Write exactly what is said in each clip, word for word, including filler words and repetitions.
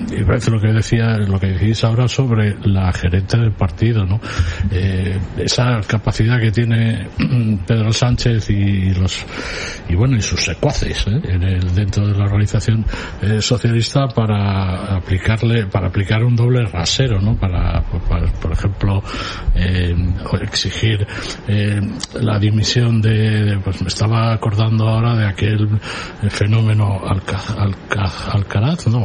y parece lo que decía, lo que decís ahora sobre la gerente del partido, ¿no? Eh, esa capacidad que tiene Pedro Sánchez y los y bueno y sus secuaces, ¿eh? en el, dentro de la organización eh, socialista para aplicarle para aplicar un doble rasero, ¿no? Para, para por ejemplo, eh, exigir eh, la dimisión de, de, pues me estaba acordando ahora de aquel fenómeno Alca, Alca, Alcaraz, no,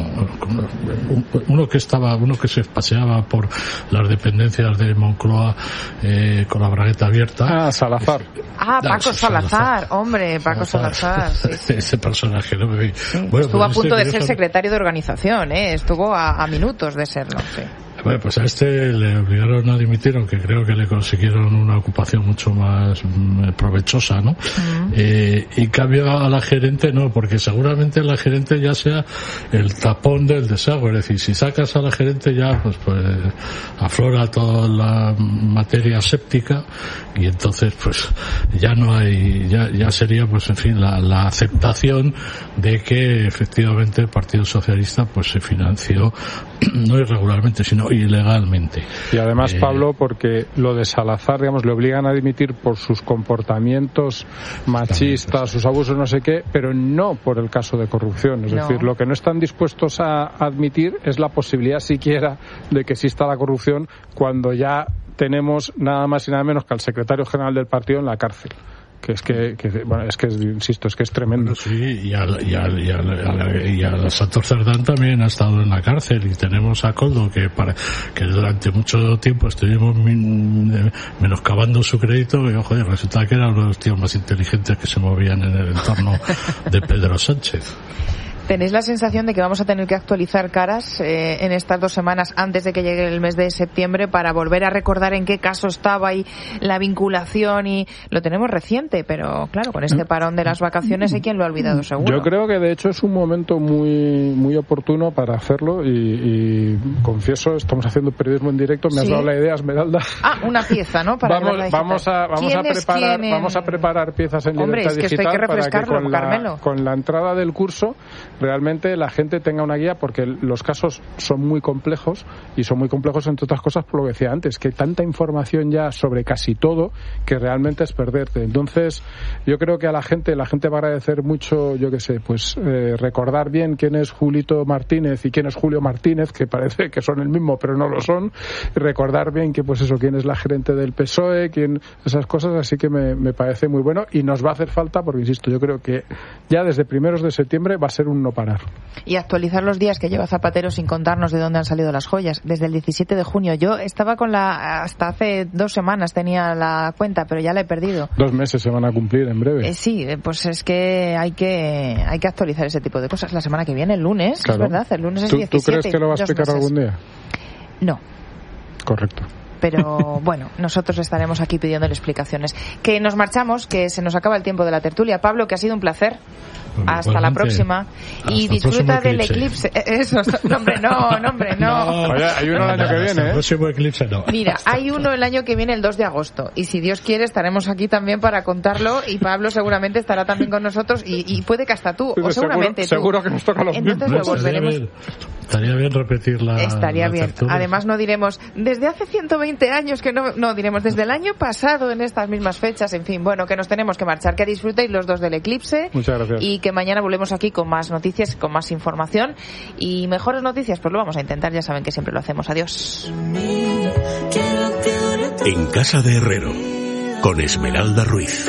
uno que estaba, uno que se paseaba por las dependencias de Moncloa eh, con la bragueta abierta. Ah, Salazar. Ah, Paco Salazar, Salazar. hombre, Paco Salazar. Salazar sí. Ese personaje, ¿no? Sí. Bueno, estuvo pues a punto este de ser secretario de organización, ¿eh? Estuvo a, a minutos de serlo, sí. Bueno, pues a este le obligaron a dimitir, aunque creo que le consiguieron una ocupación mucho más provechosa, ¿no? Uh-huh. Eh, y cambio a la gerente, no, porque seguramente la gerente ya sea el tapón del desagüe, es decir, si sacas a la gerente ya, pues, pues aflora toda la materia séptica y entonces, pues, ya no hay, ya, ya sería, pues, en fin, la, la aceptación de que efectivamente el Partido Socialista, pues, se financió no irregularmente, sino ilegalmente. Y además, eh, Pablo, porque lo de Salazar, digamos, le obligan a dimitir por sus comportamientos machistas, sus abusos, no sé qué, pero no por el caso de corrupción. Es no. decir, lo que no están dispuestos a admitir es la posibilidad siquiera de que exista la corrupción cuando ya tenemos nada más y nada menos que al secretario general del partido en la cárcel. Que es que, que bueno, es que insisto, es que es tremendo. Bueno, sí, y al, y al, y al, y al Santos Cerdán también ha estado en la cárcel, y tenemos a Coldo que para que durante mucho tiempo estuvimos min, menoscabando su crédito, y ojo, resulta que eran los tíos más inteligentes que se movían en el entorno de Pedro Sánchez. ¿Tenéis la sensación de que vamos a tener que actualizar caras eh, en estas dos semanas antes de que llegue el mes de septiembre para volver a recordar en qué caso estaba y la vinculación? Y lo tenemos reciente, pero claro, con este parón de las vacaciones hay quien lo ha olvidado seguro. Yo creo que de hecho es un momento muy muy oportuno para hacerlo y, y confieso, estamos haciendo periodismo en directo, me has ¿Sí? dado la idea, Esmeralda. Ah, una pieza, ¿no? Para vamos, vamos a vamos a preparar en... vamos a preparar piezas en Hombre, Libertad es que Digital esto hay que refrescarlo, para que con Carmelo. la, con la entrada del curso realmente la gente tenga una guía, porque los casos son muy complejos, y son muy complejos entre otras cosas por lo que decía antes, que hay tanta información ya sobre casi todo que realmente es perderte. Entonces yo creo que a la gente la gente va a agradecer mucho, yo qué sé, pues eh, recordar bien quién es Julito Martínez y quién es Julio Martínez, que parece que son el mismo pero no lo son, y recordar bien que pues eso, quién es la gerente del P S O E, quién, esas cosas, así que me, me parece muy bueno, y nos va a hacer falta, porque insisto, yo creo que ya desde primeros de septiembre va a ser un no parar. Y actualizar los días que lleva Zapatero sin contarnos de dónde han salido las joyas. Desde el diecisiete de junio. Yo estaba con la... Hasta hace dos semanas tenía la cuenta, pero ya la he perdido. Dos meses se van a cumplir en breve. Eh, sí, pues es que hay que hay que actualizar ese tipo de cosas. La semana que viene, el lunes, claro. Es verdad, el lunes es ¿Tú, diecisiete. ¿Tú crees que lo va a explicar meses. algún día? No. Correcto. Pero bueno, nosotros estaremos aquí pidiéndole explicaciones. Que nos marchamos, que se nos acaba el tiempo de la tertulia. Pablo, que ha sido un placer. Bueno, hasta la próxima. Hasta y disfruta del eclipse. Eso, no, hombre, no, no, hombre, no. no. Oye, hay uno el año que viene, ¿eh? El próximo eclipse no. Mira, hay uno el año que viene, el dos de agosto. Y si Dios quiere, estaremos aquí también para contarlo. Y Pablo seguramente estará también con nosotros. Y, y puede que hasta tú, Pero o seguramente seguro, tú. Seguro que nos toca los Entonces mismos. lo volveremos. Estaría bien repetir la Estaría la bien. tertulia. Además no diremos, desde hace ciento veinte años que no... No, diremos, desde el año pasado en estas mismas fechas. En fin, bueno, que nos tenemos que marchar. Que disfrutéis los dos del eclipse. Muchas gracias. Y que mañana volvemos aquí con más noticias, con más información. Y mejores noticias, pues lo vamos a intentar. Ya saben que siempre lo hacemos. Adiós. En Casa de Herrero, con Esmeralda Ruiz.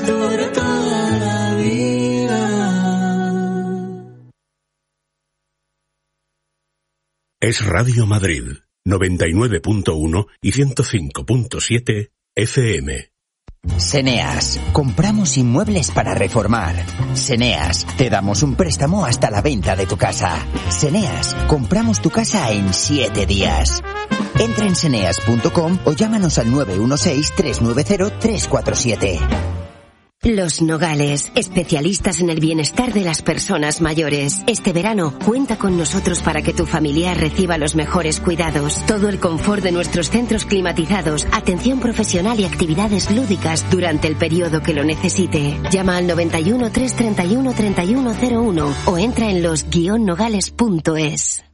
Es Radio Madrid, noventa y nueve punto uno y ciento cinco punto siete F M. Seneas, compramos inmuebles para reformar. Seneas, te damos un préstamo hasta la venta de tu casa. Seneas, compramos tu casa en siete días. Entra en seneas punto com o llámanos al nueve uno seis, tres nueve cero, tres cuatro siete. Los Nogales, especialistas en el bienestar de las personas mayores. Este verano, cuenta con nosotros para que tu familiar reciba los mejores cuidados. Todo el confort de nuestros centros climatizados, atención profesional y actividades lúdicas durante el periodo que lo necesite. Llama al noventa y uno, trescientos treinta y uno, treinta y uno cero uno o entra en los guion nogales punto es.